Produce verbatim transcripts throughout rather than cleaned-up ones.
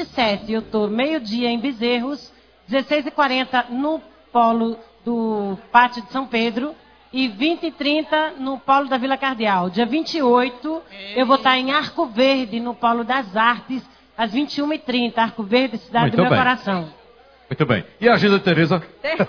sete eu estou meio-dia em Bezerros, dezesseis e quarenta no polo do Pátio de São Pedro e vinte e trinta no polo da Vila Cardeal. Dia vinte e oito eu vou estar em Arco Verde, no polo das artes, às vinte e uma e trinta. Arco Verde, cidade Muito do meu bem. coração. Muito bem. E a agenda de Tereza?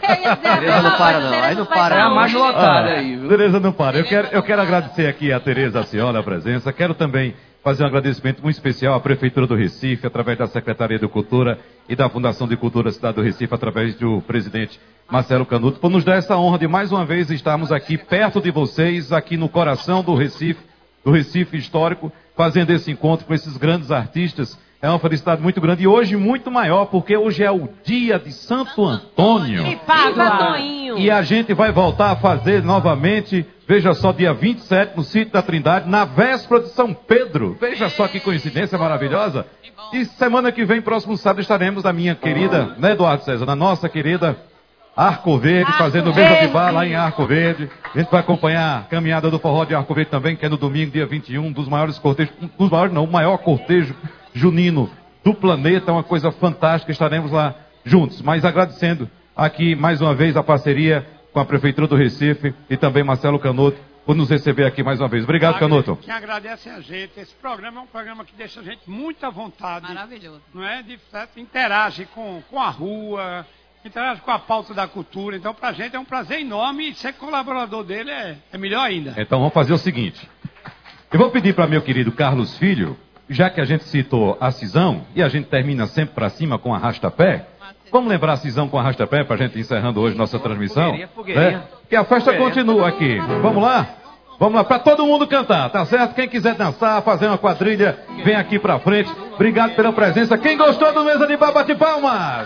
Tereza não para não, aí não para. É a mais lotada aí, viu? Tereza não para. Eu quero, eu quero agradecer aqui a Tereza, a senhora, a presença. Quero também fazer um agradecimento muito especial à Prefeitura do Recife, através da Secretaria de Cultura e da Fundação de Cultura Cidade do Recife, através do presidente Marcelo Canuto, por nos dar essa honra de mais uma vez estarmos aqui perto de vocês, aqui no coração do Recife, do Recife histórico, fazendo esse encontro com esses grandes artistas. É uma felicidade muito grande e hoje muito maior, porque hoje é o dia de Santo Antônio. E Pádua. E a gente vai voltar a fazer novamente, veja só, dia vinte e sete, no Sítio da Trindade, na véspera de São Pedro. Veja só que coincidência maravilhosa. E semana que vem, próximo sábado, estaremos na minha querida, né, Eduardo César, na nossa querida Arco Verde, Arco fazendo mesa de Verde. bar lá em Arco Verde. A gente vai acompanhar a caminhada do Forró de Arco Verde também, que é no domingo, dia vinte e um, um dos maiores cortejos, um dos maiores não, o maior cortejo junino do planeta, é uma coisa fantástica, estaremos lá juntos. Mas agradecendo aqui mais uma vez a parceria com a Prefeitura do Recife e também Marcelo Canuto por nos receber aqui mais uma vez. Obrigado, Canuto. Quem agradece a gente. Esse programa é um programa que deixa a gente muito à vontade. Maravilhoso. Não é? De fato, interage com, com a rua, interage com a pauta da cultura. Então, pra gente é um prazer enorme e ser colaborador dele é, é melhor ainda. Então vamos fazer o seguinte. Eu vou pedir para meu querido Carlos Filho, já que a gente citou a Cisão, e a gente termina sempre para cima com arrasta-pé, vamos lembrar a Cisão com arrasta-pé para a gente encerrando hoje nossa transmissão? Fogueirinha, fogueirinha. Né? Que a festa Fogueirinha. continua aqui. Vamos lá? Vamos lá, para todo mundo cantar, tá certo? Quem quiser dançar, fazer uma quadrilha, vem aqui para frente. Obrigado pela presença. Quem gostou do Mesa de Bar, bate palmas!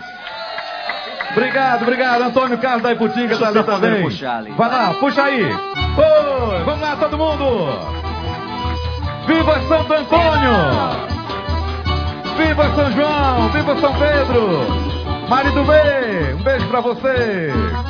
Obrigado, obrigado. Antônio Carlos da Iputinga está ali também. Puxar ali. Vai lá, puxa aí. Oi, vamos lá, todo mundo! Viva Santo Antônio! Viva São João! Viva São Pedro! Marido B, um beijo pra você!